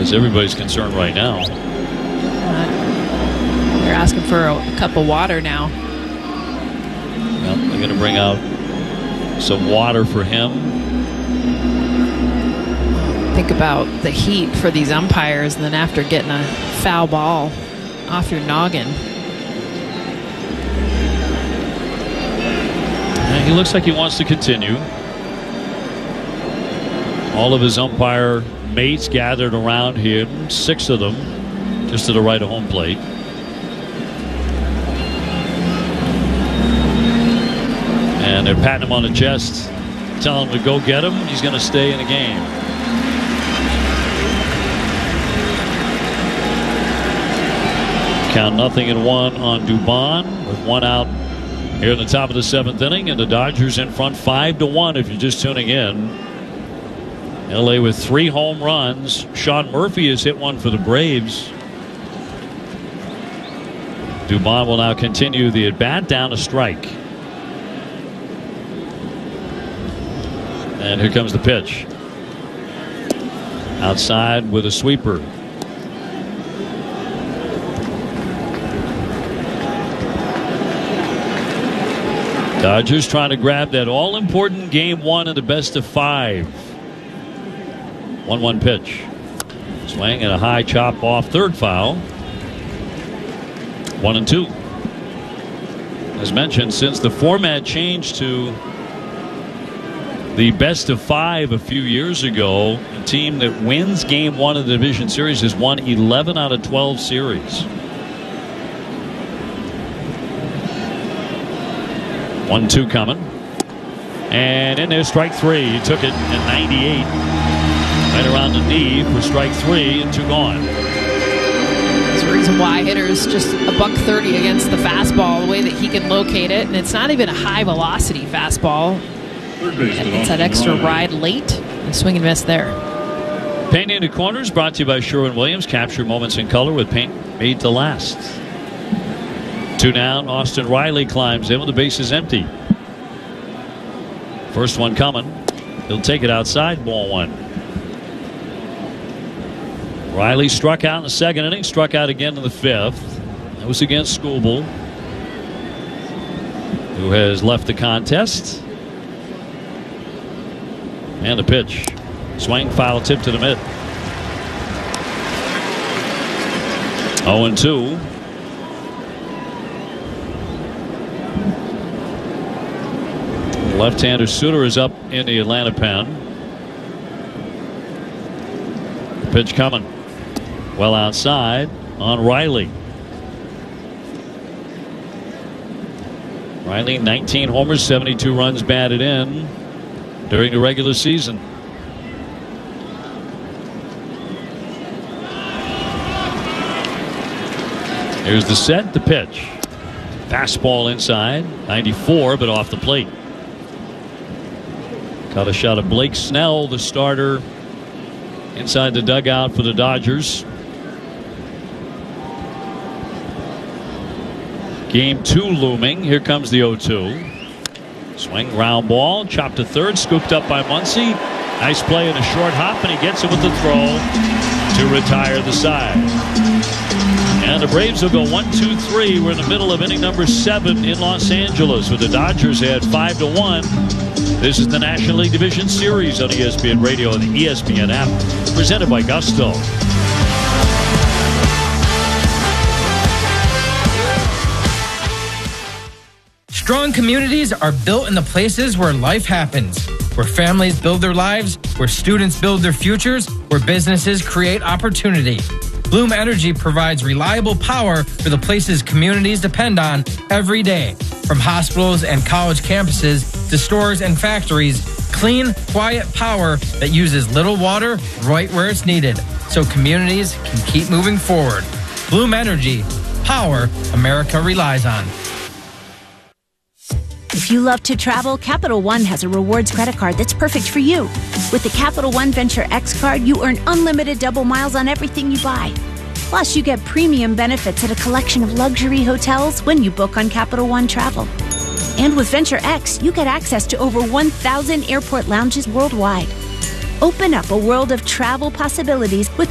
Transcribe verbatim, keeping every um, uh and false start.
That's everybody's concern right now. Uh, they're asking for a, a cup of water now. Well, they're going to bring out some water for him. Think about the heat for these umpires, and then after getting a foul ball off your noggin. And he looks like he wants to continue. All of his umpire mates gathered around him, six of them, just to the right of home plate. And they're patting him on the chest, telling him to go get him. He's going to stay in the game. Count nothing and one on Dubon with one out here in the top of the seventh inning, and the Dodgers in front five to one. If you're just tuning in, L A with three home runs. Sean Murphy has hit one for the Braves. Dubon will now continue the at bat, down a strike. And here comes the pitch. Outside with a sweeper. Dodgers trying to grab that all-important game one of the best of five. one one pitch. Swing and a high chop off, third foul. One and two. As mentioned, since the format changed to the best of five a few years ago, the team that wins game one of the division series has won eleven out of twelve series. one two coming. And in there, strike three. He took it at ninety-eight. Right around the knee for strike three, and two gone. There's a reason why hitters just a buck thirty against the fastball, the way that he can locate it. And it's not even a high velocity fastball. It's that extra ride late. And swing and miss there. Painting the Corners brought to you by Sherwin-Williams. Capture moments in color with paint made to last. Two down. Austin Riley climbs in with the bases empty. First one coming. He'll take it outside. Ball one. Riley struck out in the second inning. Struck out again in the fifth. That was against Skubal, who has left the contest. And a pitch. Swing, foul tip to the mid. oh and two. Left-hander Suter is up in the Atlanta pen. Pitch coming. Well outside on Riley. Riley, nineteen homers, seventy-two runs batted in during the regular season. Here's the set, the pitch. Fastball inside, ninety-four, but off the plate. Got a shot of Blake Snell, the starter, inside the dugout for the Dodgers. Game two looming. Here comes the oh two. Swing, round ball, chopped to third, scooped up by Muncy. Nice play in a short hop, and he gets it with the throw to retire the side. And the Braves will go one, two, three. We're in the middle of inning number seven in Los Angeles, with the Dodgers at five to one. This is the National League Division Series on E S P N Radio and the E S P N app, presented by Gusto. Strong communities are built in the places where life happens, where families build their lives, where students build their futures, where businesses create opportunity. Bloom Energy provides reliable power for the places communities depend on every day. From hospitals and college campuses to stores and factories, clean, quiet power that uses little water right where it's needed, so communities can keep moving forward. Bloom Energy, power America relies on. If you love to travel, Capital One has a rewards credit card that's perfect for you. With the Capital One Venture X card, you earn unlimited double miles on everything you buy. Plus, you get premium benefits at a collection of luxury hotels when you book on Capital One Travel. And with Venture X, you get access to over one thousand airport lounges worldwide. Open up a world of travel possibilities with